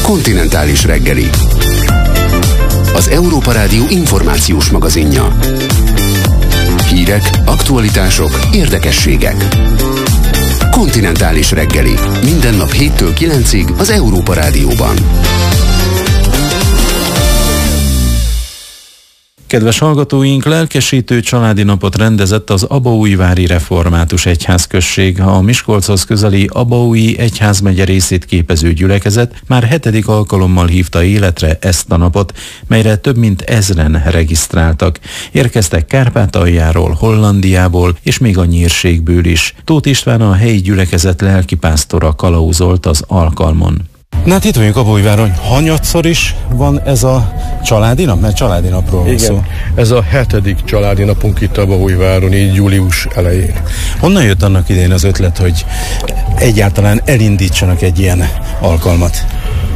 Kontinentális reggeli. Az Európa Rádió információs magazinja. Hírek, aktualitások, érdekességek. Kontinentális reggeli. Minden nap 7-től 9-ig az Európa Rádióban. Kedves hallgatóink, lelkesítő családi napot rendezett az Abaújvári Református Egyházközség. A Miskolchoz közeli Abaúji egyházmegye részét képező gyülekezet már 7. alkalommal hívta életre ezt a napot, melyre több mint 1000-en regisztráltak. Érkeztek Kárpátaljáról, Hollandiából és még a Nyírségből is. Tóth István, a helyi gyülekezet lelkipásztora kalauzolt az alkalmon. Na hát itt vagyunk Abaújváron. Hanyatszor is van ez a családi nap? Mert családi napról van szó. Ez a 7. családi napunk itt Abaújváron, így július elején. Honnan jött annak idején az ötlet, hogy egyáltalán elindítsanak egy ilyen alkalmat?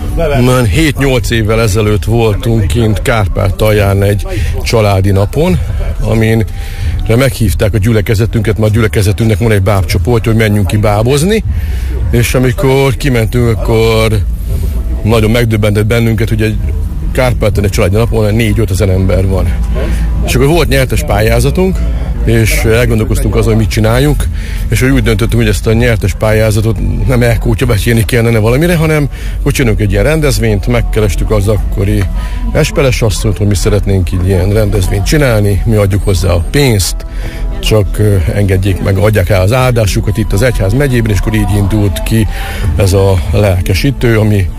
Már 7-8 évvel ezelőtt voltunk kint Kárpátalján egy családi napon, amin meghívták a gyülekezetünket, mert a gyülekezetünknek van egy bábcsoport, hogy menjünk ki bábozni, és amikor kimentünk, akkor nagyon megdöbbentett bennünket, hogy egy Kárpátalján egy családi napon 4-5 ezer ember van. És akkor volt nyertes pályázatunk, és elgondolkoztunk azon, hogy mit csináljunk, és úgy döntöttünk, hogy ezt a nyertes pályázatot nem elkútyabetyélni kellene valamire, hanem hogy csinálunk egy ilyen rendezvényt, megkerestük az akkori esperes asszonyt, hogy mi szeretnénk így ilyen rendezvényt csinálni, mi adjuk hozzá a pénzt, csak engedjék meg, adják el az áldásukat itt az egyház megyében, és akkor így indult ki ez a lelkesítő, ami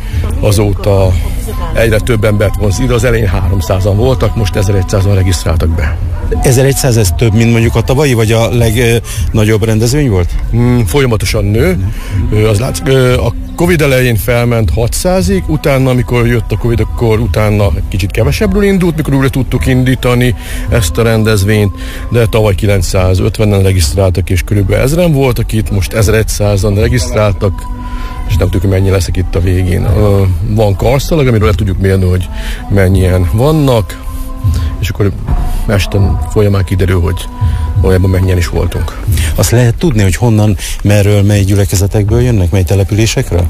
azóta egyre több embert vonz ide, az elején 300-an voltak, most 1100-an regisztráltak be. 1100, ez több, mint mondjuk a tavalyi, vagy a legnagyobb rendezvény volt? Folyamatosan nő. Az látszik, a Covid elején felment 600-ig, utána, amikor jött a Covid, akkor utána kicsit kevesebbről indult, mikor újra tudtuk indítani ezt a rendezvényt, de tavaly 950-en regisztráltak, és körülbelül 1000-en voltak itt, most 1100-an regisztráltak, és nem tudjuk, hogy mennyi leszek itt a végén. Van karszalag, amiről le tudjuk mérni, hogy mennyien vannak, és akkor este folyamán kiderül, hogy valójában mennyien is voltunk. Azt lehet tudni, hogy honnan, merről, mely gyülekezetekből jönnek, mely településekről?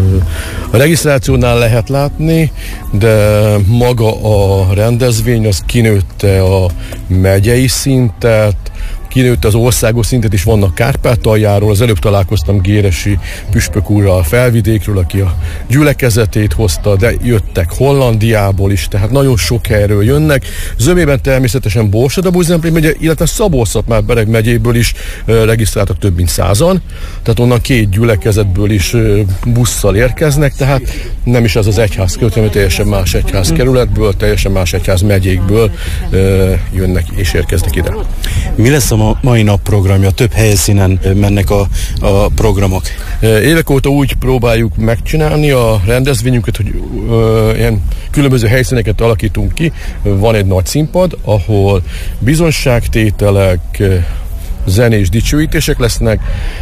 A regisztrációnál lehet látni, de maga a rendezvény az kinőtte a megyei szintet, kinőtte az országos szintet is, vannak Kárpátaljáról, az előbb találkoztam Géresi püspök úrral Felvidékről, aki a gyülekezetét hozta, de jöttek Hollandiából is, tehát nagyon sok helyről jönnek. Zömében természetesen Borsod-Abaúj-Zemplén megye, illetve Szabolcs-Szatmár-Bereg megyéből is regisztráltak több mint 100-an, tehát onnan 2 gyülekezetből is busszal érkeznek, tehát nem is az az egyházkerület, hanem teljesen más egyházkerületből, teljesen más egyház megyékből jönnek és érkeznek ide. Mi lesz a mai nap programja? Több helyszínen mennek a programok. Évek óta úgy próbáljuk megcsinálni a rendezvényünket, hogy ilyen különböző helyszíneket alakítunk ki. Van egy nagy színpad, ahol bizonyságtételek, zenés dicsőítések lesznek.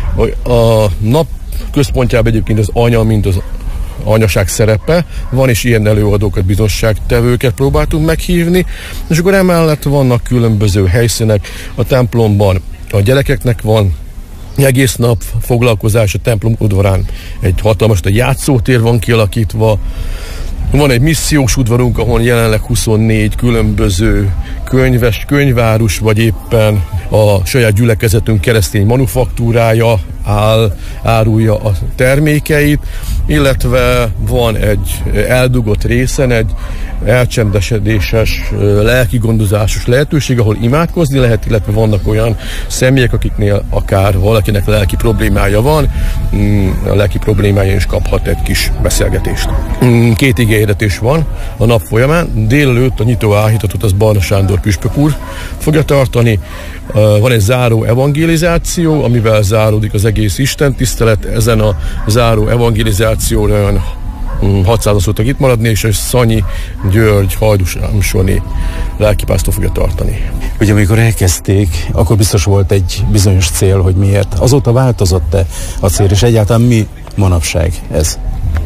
A nap központjában egyébként az anya, mint az anyaság szerepe, van is ilyen előadókat, bizonyságtevőket próbáltunk meghívni, és akkor emellett vannak különböző helyszínek. A templomban a gyerekeknek van egész nap foglalkozás, a templom udvarán egy hatalmas játszótér van kialakítva, van egy missziós udvarunk, ahol jelenleg 24 különböző könyvárus, vagy éppen a saját gyülekezetünk keresztény manufaktúrája árulja a termékeit, illetve van egy eldugott részen egy elcsendesedéses, lelkigondozásos lehetőség, ahol imádkozni lehet, illetve vannak olyan személyek, akiknél akár valakinek lelki problémája van, a lelki problémája is kaphat egy kis beszélgetést. 2 igéhirdetés van a nap folyamán. Délelőtt a nyitó áhítatot az Barna Sándor püspök úr fogja tartani. Van egy záró evangelizáció, amivel záródik az egész istentisztelet. Ezen a záró evangelizációra olyan 600-an szoktak itt maradni, és Szanyi György Hajdúsámsoni lelkipásztor fogja tartani. Ugye amikor elkezdték, akkor biztos volt egy bizonyos cél, hogy miért. Azóta változott-e a cél, és egyáltalán mi manapság ez?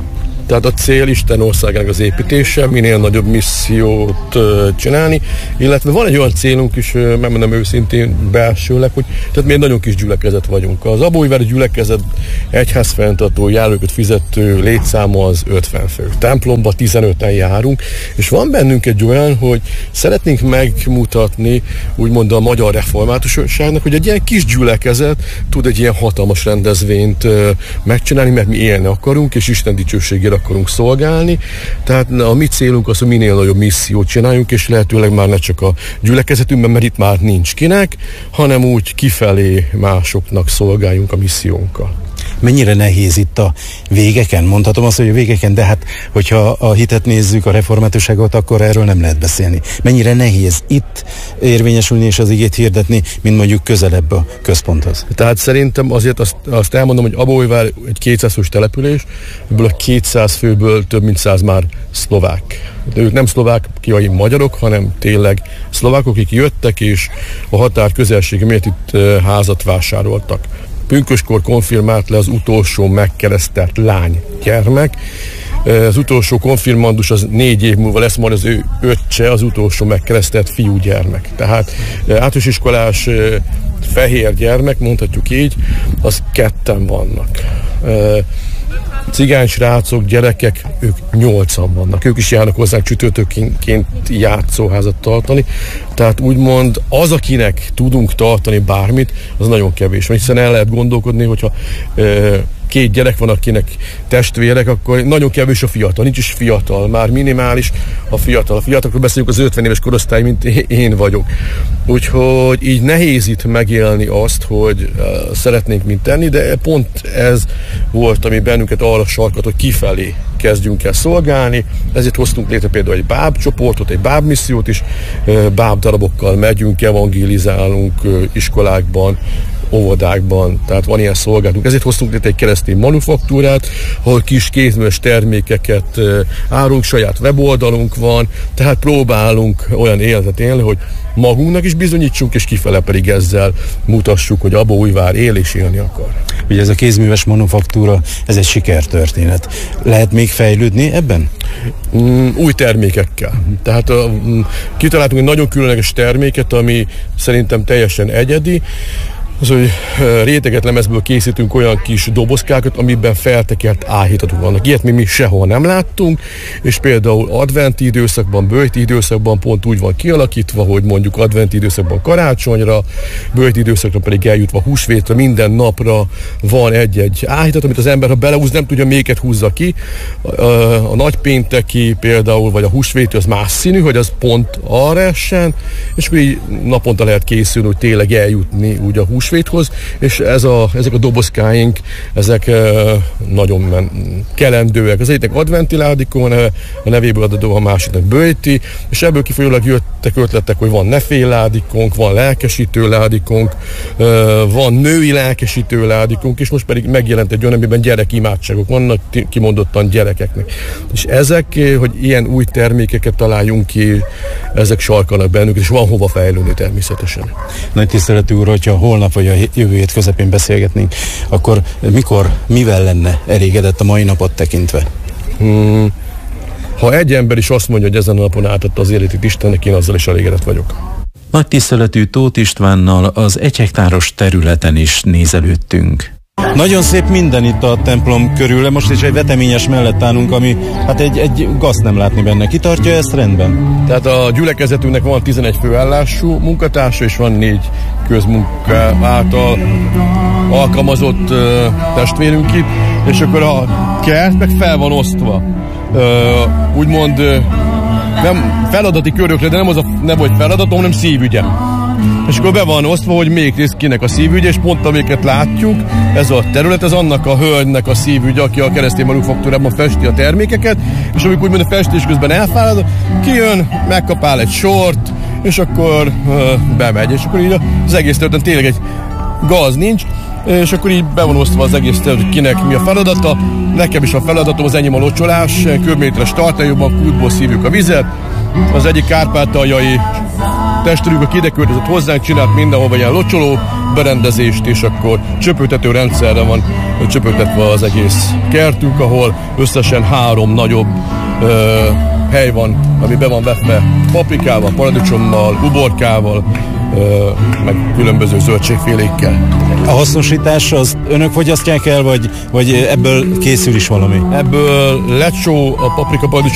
Tehát a cél Isten országának az építése, minél nagyobb missziót csinálni, illetve van egy olyan célunk is, megmondom őszintén belsőleg, hogy tehát mi egy nagyon kis gyülekezet vagyunk. Az Abóújvári gyülekezet egyházfenntartó, járőröket fizető létszáma az 50 fő. Templomba 15-en járunk, és van bennünk egy olyan, hogy szeretnénk megmutatni, úgymond a magyar reformátusságnak, hogy egy ilyen kis gyülekezet tud egy ilyen hatalmas rendezvényt megcsinálni, mert mi élni akarunk, és Isten dicsőségére akarunk szolgálni. Tehát a mi célunk az, hogy minél nagyobb missziót csináljunk, és lehetőleg már ne csak a gyülekezetünkben, mert itt már nincs kinek, hanem úgy kifelé másoknak szolgáljunk a missziónkkal. Mennyire nehéz itt a végeken? Mondhatom azt, hogy a végeken, de hát, hogyha a hitet nézzük, a reformátusságot, akkor erről nem lehet beszélni. Mennyire nehéz itt érvényesülni és az igét hirdetni, mint mondjuk közelebb a központhoz? Tehát szerintem azért azt elmondom, hogy Abóújvár egy 200 fős település, ebből a 200 főből több mint 100 már szlovák. De ők nem szlovákiai magyarok, hanem tényleg szlovákok, akik jöttek és a határ közelsége miatt itt házat vásároltak. Pünköskor konfirmált le az utolsó megkeresztelt lánygyermek. Az utolsó konfirmandus az 4 év múlva lesz majd az ő öccse, az utolsó megkeresztelt fiúgyermek. Tehát általános iskolás fehér gyermek, mondhatjuk így, az 2 vannak. Cigány srácok, gyerekek, ők 8-an vannak. Ők is járnak hozzánk csütörtökként játszóházat tartani. Tehát úgymond az, akinek tudunk tartani bármit, az nagyon kevés. Hiszen el lehet gondolkodni, hogyha 2 gyerek van, akinek testvérek, akkor nagyon kevés a fiatal. Nincs is fiatal, már minimális a fiatal. A fiatalokról beszéljük, az 50 éves korosztály, mint én vagyok. Úgyhogy így nehéz itt megélni azt, hogy szeretnénk mint tenni, de pont ez volt, ami bennünket arra sarkat, hogy kifelé kezdjünk el szolgálni. Ezért hoztunk létre például egy báb csoportot, egy báb missziót is, báb darabokkal megyünk, evangélizálunk iskolákban, óvodákban, tehát van ilyen szolgálatunk. Ezért hoztunk létre egy keresztény manufaktúrát, ahol kis kézműves termékeket árulunk, saját weboldalunk van, tehát próbálunk olyan életet élni, hogy magunknak is bizonyítsunk, és kifele pedig ezzel mutassuk, hogy Abóújvár él és élni akar. Ugye ez a kézműves manufaktúra, ez egy sikertörténet. Lehet még fejlődni ebben? Új termékekkel. Tehát kitaláltunk egy nagyon különleges terméket, ami szerintem teljesen egyedi. Az, hogy réteget lemezből készítünk olyan kis dobozkákat, amiben feltekert áhítatok vannak. Ilyet mi sehol nem láttunk, és például adventi időszakban, böjti időszakban pont úgy van kialakítva, hogy mondjuk adventi időszakban karácsonyra, böjti időszakra pedig eljutva húsvétre, minden napra van egy áhítat, amit az ember, ha belehúz, nem tudja, melyiket húzza ki. A nagypénteki például, vagy a húsvéti az más színű, hogy az pont arra essen, és akkor így naponta lehet készülni, hogy tényleg eljutni úgy a húsvéthoz, és ezek a dobozkáink, ezek nagyon kelendőek. Az egyiknek adventi ládikó, a nevéből adódó, a másiknak böjti, és ebből kifolyólag jöttek ötletek, hogy van nefél ládikónk, van lelkesítő ládikónk, van női lelkesítő ládikónk, és most pedig megjelent egy olyan, amiben gyerekimádságok vannak, kimondottan gyerekeknek. És ezek, hogy ilyen új termékeket találjunk ki, ezek sarkalnak bennük, és van hova fejlődni természetesen. Nagy tiszteletű úr, hogyha holnap vagy a jövő hét közepén beszélgetnénk, akkor mivel lenne elégedett a mai napot tekintve? Ha egy ember is azt mondja, hogy ezen a napon átadta az életét Istennek, én azzal is elégedett vagyok. Nagy tiszteletű Tóth Istvánnal az 1 hektáros területen is nézelődtünk. Nagyon szép minden itt a templom körül, most is egy veteményes mellett állunk, ami hát egy gazt nem látni benne. Ki tartja ezt rendben? Tehát a gyülekezetünknek van 11 főállású munkatársa, és van 4 közmunka által alkalmazott testvérünk itt, és akkor a kert meg fel van osztva. Úgymond nem feladati körökre, de nem vagy feladatom, hanem szívügye. És akkor be van osztva, hogy még részt kinek a szívügye, és pont amiket látjuk, ez a terület, ez annak a hölgynek a szívügye, aki a keresztény manufaktúrában festi a termékeket, és amikor úgymond a festés közben elfárad, kijön, megkapál egy sort, és akkor bemegy, és akkor így az egész területen tényleg egy gaz nincs, és akkor így be van osztva az egész terület, hogy kinek mi a feladata. Nekem is a feladatom, az enyém a locsolás, köbméteres tartályokban kútból szívjuk a vizet. Az egyik kárpátaljai testvérünk, aki ide költözött hozzánk, csinált mindenhova ilyen locsoló berendezést, és akkor csöpőtető rendszerre van csöpögtetve az egész kertünk, ahol összesen 3 nagyobb hely van, ami be van vetve paprikával, paradicsommal, uborkával, meg különböző zöldségfélékkel. A hasznosítás az önök fogyasztják el, vagy ebből készül is valami? Ebből lecsó, a paprika, paradicsom